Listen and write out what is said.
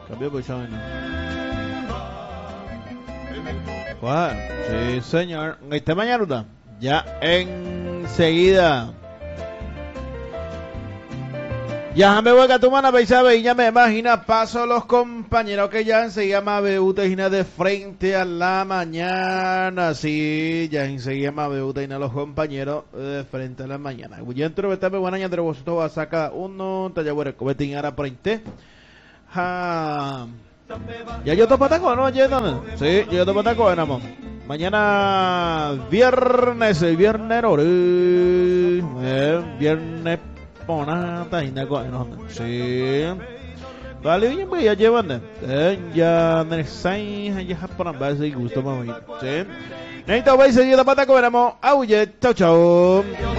Cambió por esa vaina. Bueno, sí, señor. Esta mañana, ya enseguida. Ya me voy a tu mana, paisabe, y ya me imagina, paso los compañeros que ya enseguida me beutegina de frente a la mañana. Sí, ya enseguida me beutegina los compañeros de frente a la mañana. Ya entro, esta buena ya entre vosotros va a sacar uno, te llevo a cometer a frente. Ya yo topo taco, ¿no? Sí, yo topo taco, enamo. Mañana viernes, viernes ponata y naco, no. Sí. Vale, bien, pues ya llevan. Ya nesai, ya japonan base y gusto, mamá. Sí. Necesito vais a ir a taco, enamo. Auye, chao, chao.